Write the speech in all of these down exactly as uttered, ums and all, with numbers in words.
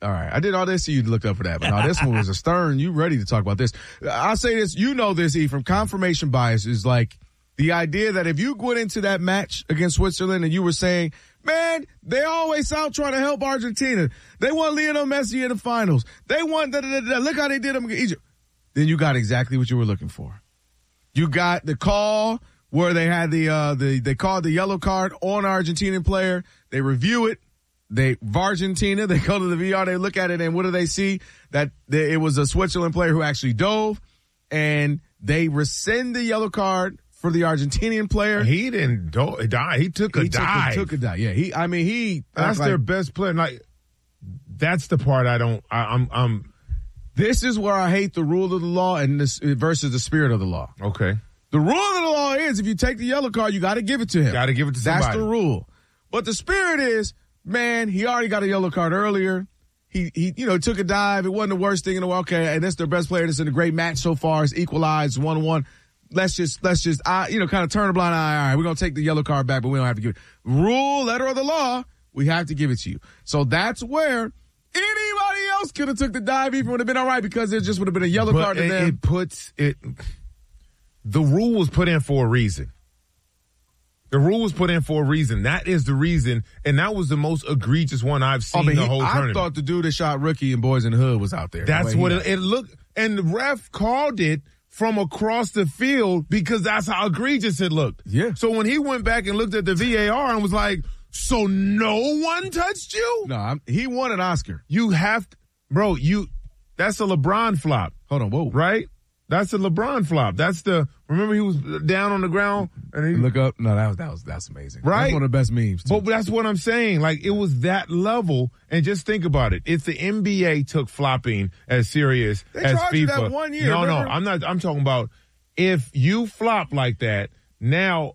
All right. I did all this so you'd look up for that. But no, this one was a stern. You ready to talk about this. I'll say this. You know this, E, from confirmation bias is like the idea that if you went into that match against Switzerland and you were saying, man, they always out trying to help Argentina. They want Lionel Messi in the finals. They want da, da, da, da. Look how they did them against Egypt. Then you got exactly what you were looking for. You got the call where they had the, uh, the, they called the yellow card on an Argentinian player. They review it. They, Argentina, they go to the V R, they look at it, and what do they see? That they, it was a Switzerland player who actually dove, and they rescind the yellow card for the Argentinian player. He didn't do- die. He took a he dive. Took a, took a dive. Yeah, he. I mean, he. That's like, their best player. Like, that's the part I don't. I, I'm. I'm. This is where I hate the rule of the law and this versus the spirit of the law. Okay. The rule of the law is if you take the yellow card, you got to give it to him. Got to give it to somebody. That's the rule. But the spirit is, man, he already got a yellow card earlier. He, he, you know, took a dive. It wasn't the worst thing in the world. Okay, and that's their best player. That's in a great match so far. It's equalized one one. Let's just, let's just, uh, you know, kind of turn a blind eye. All right, we're going to take the yellow card back, but we don't have to give it. Rule, letter of the law, we have to give it to you. So that's where anybody else could have took the dive, even would have been all right, because it just would have been a yellow but card to it, them. It puts it, the rule was put in for a reason. The rule was put in for a reason. That is the reason, and that was the most egregious one I've seen I mean, the he, whole I tournament. I thought the dude that shot Rookie and Boys in the Hood was out there. That's the what he, it, it looked, and the ref called it from across the field because that's how egregious it looked. Yeah. So when he went back and looked at the V A R and was like, so no one touched you? No, I'm, he won an Oscar. You have to, bro, you, that's a LeBron flop. Hold on, whoa. Right? That's a LeBron flop. That's the, remember he was down on the ground and he look up. No, that was, that was, that's amazing. Right? That's one of the best memes too. But that's what I'm saying. Like, it was that level. And just think about it. It's the N B A took flopping as serious they as charged FIFA. You that one year, no, remember? no, I'm not, I'm talking about if you flop like that, now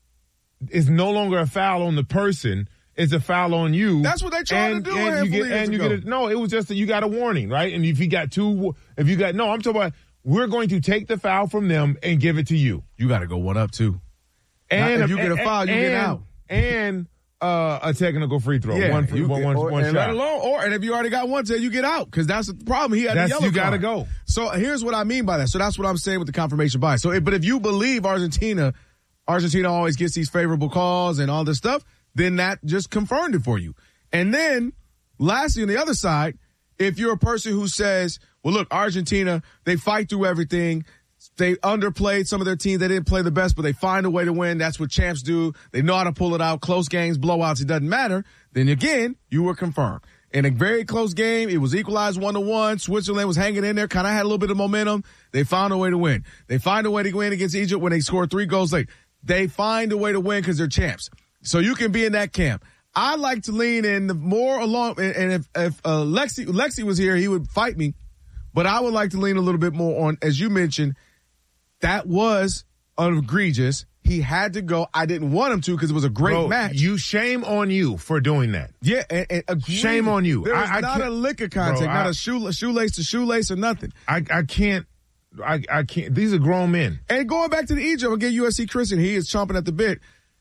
it's no longer a foul on the person. It's a foul on you. That's what they tried and, to do. And you get, and you ago. get a, no, it was just that you got a warning, right? And if you got two, if you got, no, I'm talking about, we're going to take the foul from them and give it to you. You got to go one up too. And Not, if you get a foul, and, you get out. And uh, a technical free throw. Yeah, one, you one, get, one, or, one and shot. Let alone, or and if you already got one, then you get out because that's the problem. He had that's, a yellow you got to card. go. So here's what I mean by that. So that's what I'm saying with the confirmation bias. So, but if you believe Argentina, Argentina always gets these favorable calls and all this stuff, then that just confirmed it for you. And then, lastly, on the other side, if you're a person who says, well, look, Argentina, they fight through everything. They underplayed some of their teams. They didn't play the best, but they find a way to win. That's what champs do. They know how to pull it out. Close games, blowouts, it doesn't matter. Then again, you were confirmed. In a very close game, it was equalized one to one. Switzerland was hanging in there, kind of had a little bit of momentum. They found a way to win. They find a way to win against Egypt when they scored three goals late. They find a way to win because they're champs. So you can be in that camp. I like to lean in the more along, and if, if uh, Lexi, Lexi was here, he would fight me. But I would like to lean a little bit more on, as you mentioned, that was egregious. He had to go. I didn't want him to because it was a great Bro, match. You shame on you for doing that. Yeah, and, and agreed. Shame on you. There's I, I not a lick of contact, bro, not I, a shoe, shoelace to shoelace or nothing. I, I can't. I, I can't. These are grown men. And going back to the Egypt, I'll get U S C Christian. He is chomping at the bit.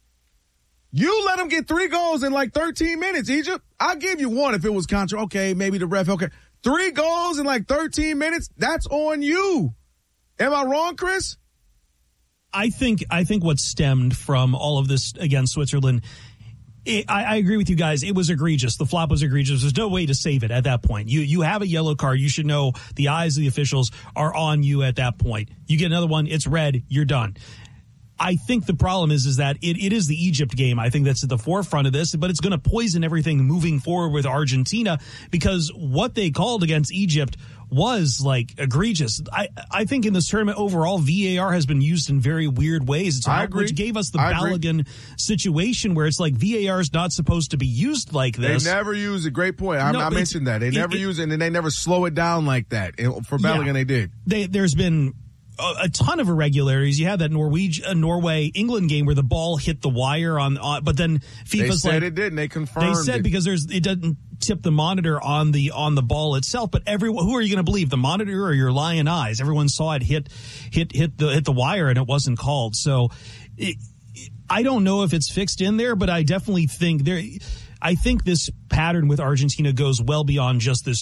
You let him get three goals in like thirteen minutes, Egypt. I'll give you one if it was contra. Okay, maybe the ref. Okay. Three goals in like thirteen minutes. That's on you. Am I wrong, Chris? I think I think what stemmed from all of this against Switzerland, it, I, I agree with you guys. It was egregious. The flop was egregious. There's no way to save it at that point. You you have a yellow card. You should know the eyes of the officials are on you at that point. You get another one, it's red, you're done. I think the problem is is that it, it is the Egypt game. I think that's at the forefront of this, but it's going to poison everything moving forward with Argentina because what they called against Egypt was like egregious. I I think in this tournament overall, V A R has been used in very weird ways. It's I agree. Which gave us the I Balogun agree. situation where it's like V A R is not supposed to be used like this. They never use a great point. I, No, I mentioned that. They it, never it, use it, and they never slow it down like that. And for Balogun, yeah, they did. They, there's been a, a ton of irregularities. You had that Norwegian, uh, Norway England game where the ball hit the wire on, on but then FIFA's they said like it didn't. They confirmed. They said it. because there's it doesn't tip the monitor on the on the ball itself. But everyone, who are you going to believe, the monitor or your lying eyes? Everyone saw it hit hit hit the hit the wire and it wasn't called. So it, I don't know if it's fixed in there, but I definitely think there. I think this pattern with Argentina goes well beyond just this